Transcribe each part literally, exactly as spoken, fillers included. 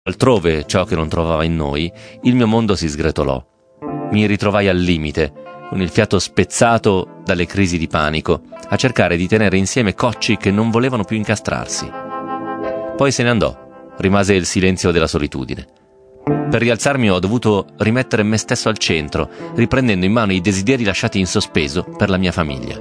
altrove ciò che non trovava in noi, il mio mondo si sgretolò. Mi ritrovai al limite, con il fiato spezzato dalle crisi di panico, a cercare di tenere insieme cocci che non volevano più incastrarsi. Poi se ne andò, rimase il silenzio della solitudine. Per rialzarmi ho dovuto rimettere me stesso al centro, riprendendo in mano i desideri lasciati in sospeso per la mia famiglia.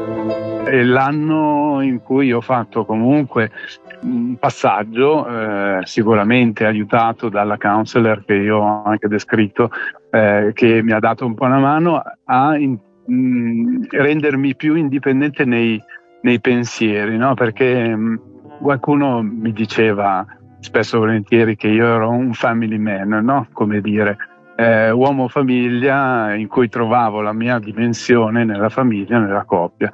È l'anno in cui ho fatto comunque un passaggio, eh, sicuramente aiutato dalla counselor che io ho anche descritto, eh, che mi ha dato un po' una mano a in, mh, rendermi più indipendente nei, nei pensieri, no? Perché mh, qualcuno mi diceva spesso e volentieri che io ero un family man, no? Come dire, eh, uomo famiglia in cui trovavo la mia dimensione nella famiglia, nella coppia.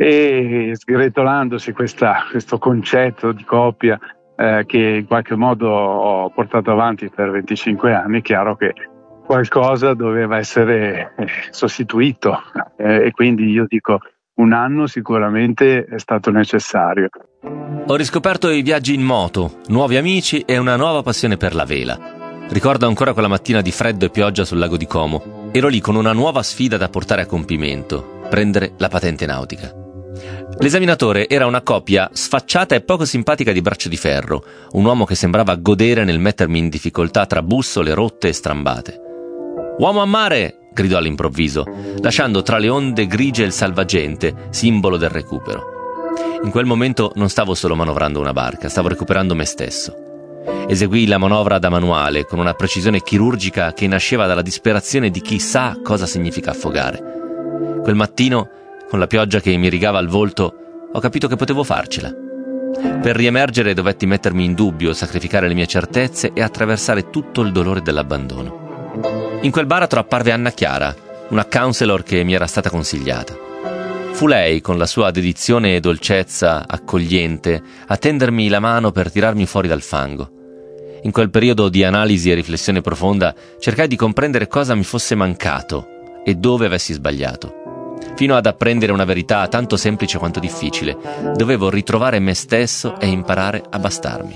E sgretolandosi questa, questo concetto di coppia eh, che in qualche modo ho portato avanti per venticinque anni, è chiaro che qualcosa doveva essere eh, sostituito eh, e quindi io dico un anno sicuramente è stato necessario. Ho riscoperto i viaggi in moto, nuovi amici e una nuova passione per la vela. Ricordo ancora quella mattina di freddo e pioggia sul lago di Como. Ero lì con una nuova sfida da portare a compimento, prendere la patente nautica. L'esaminatore era una coppia sfacciata e poco simpatica di Braccio di Ferro, un uomo che sembrava godere nel mettermi in difficoltà tra bussole rotte e strambate. «Uomo a mare!» gridò all'improvviso, lasciando tra le onde grigie il salvagente, simbolo del recupero. In quel momento non stavo solo manovrando una barca, stavo recuperando me stesso. Eseguii la manovra da manuale, con una precisione chirurgica che nasceva dalla disperazione di chi sa cosa significa affogare. Quel mattino, con la pioggia che mi irrigava il volto, ho capito che potevo farcela. Per riemergere dovetti mettermi in dubbio, sacrificare le mie certezze e attraversare tutto il dolore dell'abbandono. In quel baratro apparve Anna Chiara, una counselor che mi era stata consigliata. Fu lei, con la sua dedizione e dolcezza accogliente, a tendermi la mano per tirarmi fuori dal fango. In quel periodo di analisi e riflessione profonda cercai di comprendere cosa mi fosse mancato e dove avessi sbagliato. Fino ad apprendere una verità tanto semplice quanto difficile. Dovevo ritrovare me stesso e imparare a bastarmi.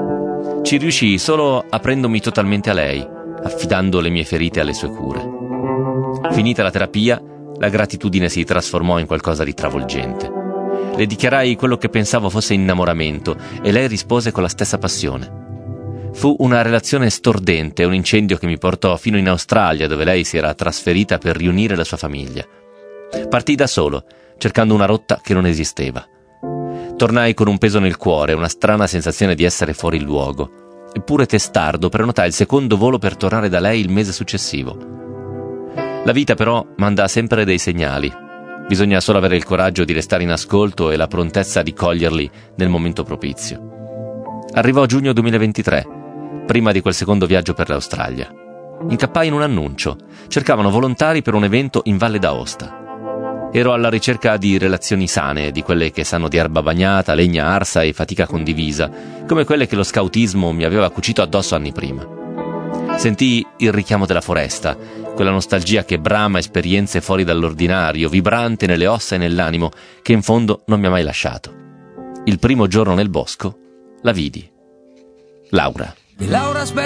Ci riuscii solo aprendomi totalmente a lei, affidando le mie ferite alle sue cure. Finita la terapia, la gratitudine si trasformò in qualcosa di travolgente. Le dichiarai quello che pensavo fosse innamoramento e lei rispose con la stessa passione. Fu una relazione stordente, un incendio che mi portò fino in Australia, dove lei si era trasferita per riunire la sua famiglia. Partii da solo, cercando una rotta che non esisteva. Tornai con un peso nel cuore, una strana sensazione di essere fuori luogo. Eppure testardo, prenotai il secondo volo per tornare da lei il mese successivo. La vita però manda sempre dei segnali. Bisogna solo avere il coraggio di restare in ascolto e la prontezza di coglierli nel momento propizio. Arrivò giugno duemilaventitré, prima di quel secondo viaggio per l'Australia. Incappai in un annuncio. Cercavano volontari per un evento in Valle d'Aosta. Ero alla ricerca di relazioni sane, di quelle che sanno di erba bagnata, legna arsa e fatica condivisa, come quelle che lo scautismo mi aveva cucito addosso anni prima. Sentii il richiamo della foresta, quella nostalgia che brama esperienze fuori dall'ordinario, vibrante nelle ossa e nell'animo, che in fondo non mi ha mai lasciato. Il primo giorno nel bosco la vidi. Laura.